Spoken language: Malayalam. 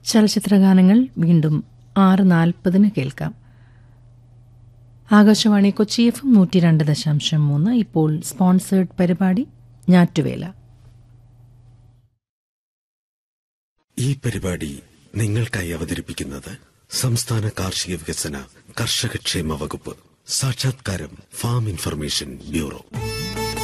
ചലച്ചിത്രഗാനങ്ങൾ വീണ്ടും 6:40 കേൾക്കാം. ആകാശവാണി കൊച്ചി FM 102.3. ഇപ്പോൾ സ്പോൺസേർഡ് പരിപാടി ഞാറ്റുവേല. ഈ പരിപാടി നിങ്ങൾക്കായി അവതരിപ്പിക്കുന്നത് സംസ്ഥാന കാർഷിക വികസന കർഷകക്ഷേമ വകുപ്പ്. സാക്ഷാത്കാരം ഫാം ഇൻഫർമേഷൻ ബ്യൂറോ.